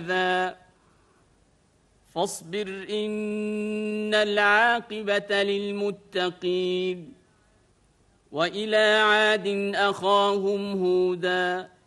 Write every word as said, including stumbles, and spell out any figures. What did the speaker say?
ذا فاصبر إن العاقبة للمتقين. وإلى عاد أخاهم هودا